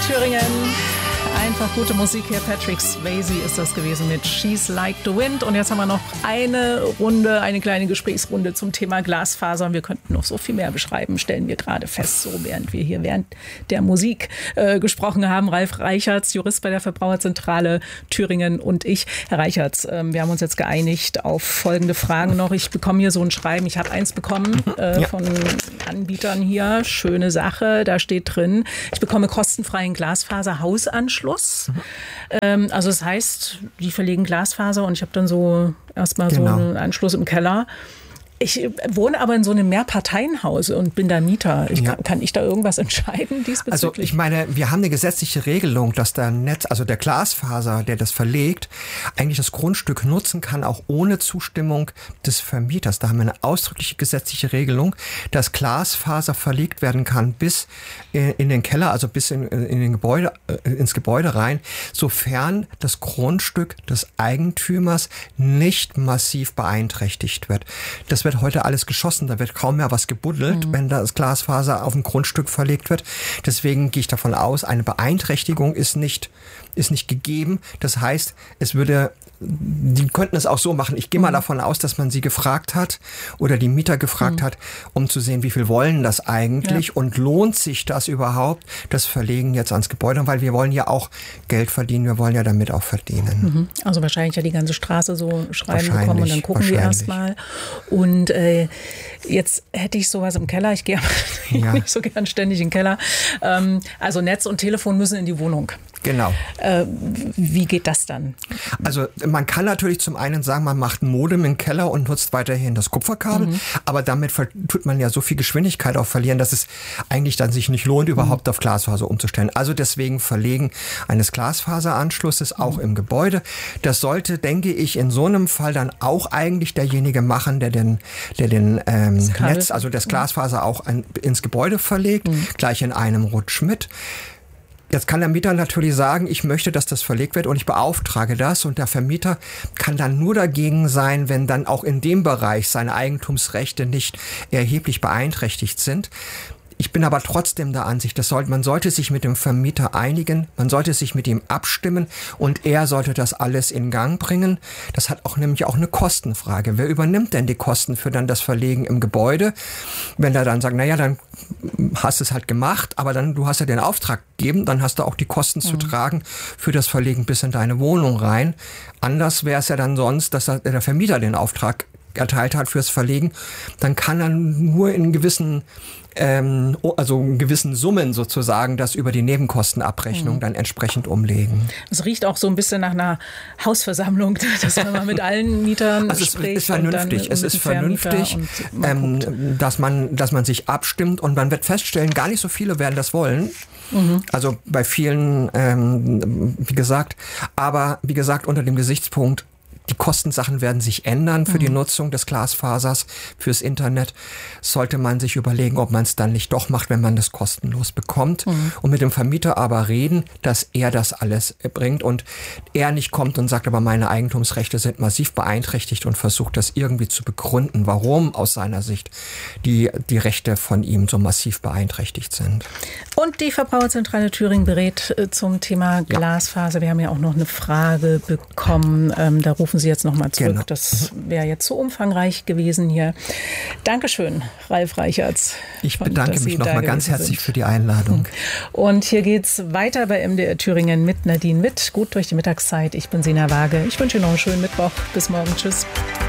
Thüringen. Einfach gute Musik hier. Patrick Swayze ist das gewesen mit She's Like the Wind. Und jetzt haben wir noch eine kleine Gesprächsrunde zum Thema Glasfaser. Und wir könnten noch so viel mehr beschreiben, stellen wir gerade fest, so während wir hier während der Musik gesprochen haben. Ralf Reichertz, Jurist bei der Verbraucherzentrale Thüringen und ich. Herr Reichertz, wir haben uns jetzt geeinigt auf folgende Fragen noch. Ich bekomme hier so ein Schreiben. Ich habe eins bekommen von Anbietern hier. Schöne Sache. Da steht drin, ich bekomme kostenfreien Glasfaser-Hausanschluss. Also das heißt, die verlegen Glasfaser und ich habe dann so erstmal so einen Anschluss im Keller. Ich wohne aber in so einem Mehrparteienhaus und bin da Mieter. Kann ich da irgendwas entscheiden diesbezüglich? Also ich meine, wir haben eine gesetzliche Regelung, dass der der Glasfaser, der das verlegt, eigentlich das Grundstück nutzen kann, auch ohne Zustimmung des Vermieters. Da haben wir eine ausdrückliche gesetzliche Regelung, dass Glasfaser verlegt werden kann bis in den Keller, also bis ins Gebäude rein, sofern das Grundstück des Eigentümers nicht massiv beeinträchtigt wird. Das wird heute alles geschossen, da wird kaum mehr was gebuddelt, wenn das Glasfaser auf ein Grundstück verlegt wird. Deswegen gehe ich davon aus, eine Beeinträchtigung ist nicht gegeben. Das heißt, die könnten es auch so machen. Ich gehe mal davon aus, dass man sie gefragt hat oder die Mieter gefragt hat, um zu sehen, wie viel wollen das eigentlich und lohnt sich das überhaupt, das Verlegen jetzt ans Gebäude, weil wir wollen ja auch Geld verdienen, wir wollen ja damit auch verdienen. Also wahrscheinlich ja die ganze Straße so schreiben bekommen und dann gucken wir erstmal. Und jetzt hätte ich sowas im Keller, ich gehe nicht so gern ständig in den Keller. Also Netz und Telefon müssen in die Wohnung. Genau. Wie geht das dann? Also man kann natürlich zum einen sagen, man macht ein Modem im Keller und nutzt weiterhin das Kupferkabel, aber damit tut man ja so viel Geschwindigkeit auch verlieren, dass es eigentlich dann sich nicht lohnt, überhaupt auf Glasfaser umzustellen. Also deswegen Verlegen eines Glasfaseranschlusses auch im Gebäude. Das sollte, denke ich, in so einem Fall dann auch eigentlich derjenige machen, der den Netz, also das Glasfaser auch ins Gebäude verlegt, gleich in einem Rutsch mit. Jetzt kann der Mieter natürlich sagen, ich möchte, dass das verlegt wird und ich beauftrage das, und der Vermieter kann dann nur dagegen sein, wenn dann auch in dem Bereich seine Eigentumsrechte nicht erheblich beeinträchtigt sind. Ich bin aber trotzdem der Ansicht, man sollte sich mit dem Vermieter einigen, man sollte sich mit ihm abstimmen und er sollte das alles in Gang bringen. Das hat nämlich auch eine Kostenfrage. Wer übernimmt denn die Kosten für dann das Verlegen im Gebäude? Wenn er dann sagt, dann hast du es halt gemacht, aber du hast ja den Auftrag gegeben, dann hast du auch die Kosten zu tragen für das Verlegen bis in deine Wohnung rein. Anders wäre es ja dann sonst, dass der Vermieter den Auftrag erteilt hat fürs Verlegen. Dann kann er nur in gewissen Summen sozusagen das über die Nebenkostenabrechnung dann entsprechend umlegen. Es riecht auch so ein bisschen nach einer Hausversammlung, dass man mal mit allen Mietern spricht. Es ist vernünftig, dass man sich abstimmt und man wird feststellen, gar nicht so viele werden das wollen. Also bei vielen, wie gesagt, unter dem Gesichtspunkt, die Kostensachen werden sich ändern für die Nutzung des Glasfasers, fürs Internet. Sollte man sich überlegen, ob man es dann nicht doch macht, wenn man das kostenlos bekommt. Und mit dem Vermieter aber reden, dass er das alles bringt und er nicht kommt und sagt, aber meine Eigentumsrechte sind massiv beeinträchtigt und versucht das irgendwie zu begründen, warum aus seiner Sicht die Rechte von ihm so massiv beeinträchtigt sind. Und die Verbraucherzentrale Thüringen berät zum Thema Glasfaser. Wir haben ja auch noch eine Frage bekommen. Da rufen Sie jetzt nochmal zurück. Genau. Das wäre jetzt so umfangreich gewesen hier. Dankeschön, Ralf Reichertz. Ich bedanke mich nochmal ganz herzlich für die Einladung. Und hier geht's weiter bei MDR Thüringen mit Nadine Witt. Gut durch die Mittagszeit. Ich bin Sina Waage. Ich wünsche Ihnen noch einen schönen Mittwoch. Bis morgen. Tschüss.